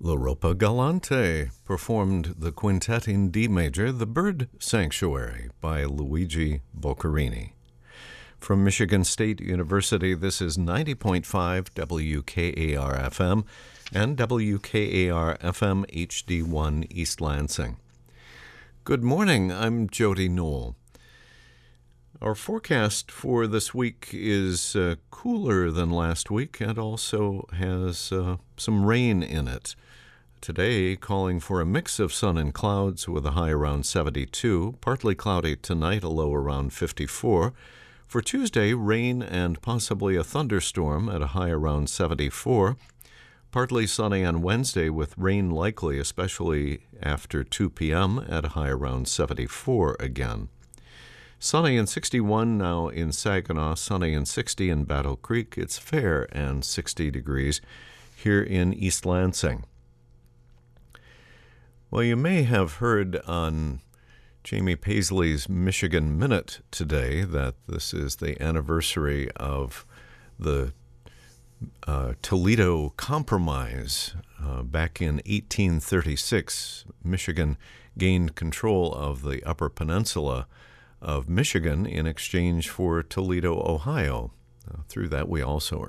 L'Europa Galante performed the quintet in D major, The Bird Sanctuary by Luigi Boccherini. From Michigan State University, this is 90.5 WKAR-FM and WKAR-FM HD1 East Lansing. Good morning, I'm Jody Newell. Our forecast for this week is cooler than last week and also has some rain in it. Today, calling for a mix of sun and clouds with a high around 72, partly cloudy tonight, a low around 54. For Tuesday, rain and possibly a thunderstorm at a high around 74. Partly sunny on Wednesday with rain likely, especially after 2 p.m. at a high around 74 again. Sunny and 61 now in Saginaw, sunny and 60 in Battle Creek. It's fair and 60 degrees here in East Lansing. Well, you may have heard on Jamie Paisley's Michigan Minute today that this is the anniversary of the Toledo Compromise. Back in 1836, Michigan gained control of the Upper Peninsula of Michigan in exchange for Toledo, Ohio. Through that, we also